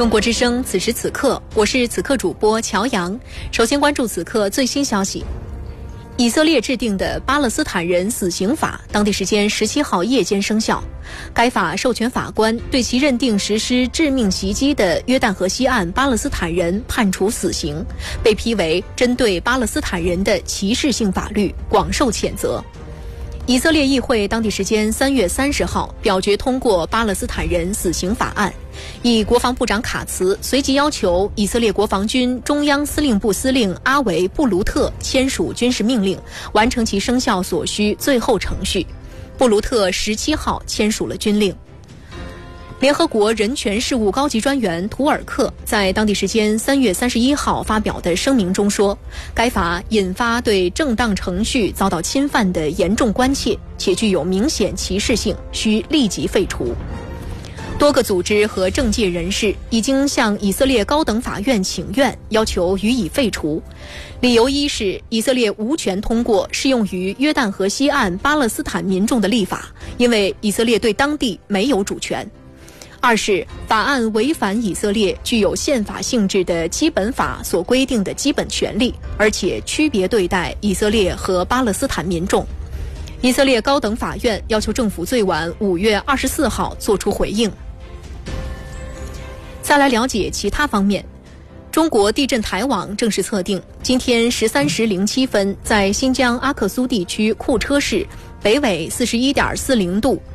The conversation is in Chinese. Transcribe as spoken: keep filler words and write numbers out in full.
中国之声，此时此刻，我是此刻主播乔阳。首先关注此刻最新消息。以色列制定的巴勒斯坦人死刑法，当地时间十七号夜间生效。该法授权法官对其认定实施致命袭击的约旦河西岸巴勒斯坦人判处死刑，被批为针对巴勒斯坦人的歧视性法律，广受谴责。以色列议会当地时间三月三十号表决通过巴勒斯坦人死刑法案，以国防部长卡茨随即要求以色列国防军中央司令部司令阿维布卢特签署军事命令，完成其生效所需最后程序。布卢特十七号签署了军令。联合国人权事务高级专员图尔克在当地时间三月三十一号发表的声明中说，该法引发对正当程序遭到侵犯的严重关切，且具有明显歧视性，需立即废除。多个组织和政界人士已经向以色列高等法院请愿，要求予以废除。理由一是以色列无权通过适用于约旦河西岸巴勒斯坦民众的立法，因为以色列对当地没有主权。二是法案违反以色列具有宪法性质的基本法所规定的基本权利，而且区别对待以色列和巴勒斯坦民众。以色列高等法院要求政府最晚五月二十四号作出回应。再来了解其他方面。中国地震台网正式测定，今天十三时零七分，在新疆阿克苏地区库车市北纬四十一点四零度。